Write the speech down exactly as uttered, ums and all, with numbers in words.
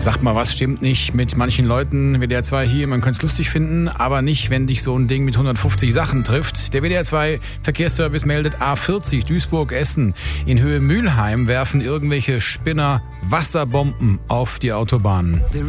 Sag mal, was stimmt nicht mit manchen Leuten? W D R zwei hier, man könnte es lustig finden, aber nicht, wenn dich so ein Ding mit hundertfünfzig Sachen trifft. Der W D R zwei Verkehrsservice meldet A vierzig Duisburg-Essen. In Höhe Mülheim werfen irgendwelche Spinner Wasserbomben auf die Autobahnen.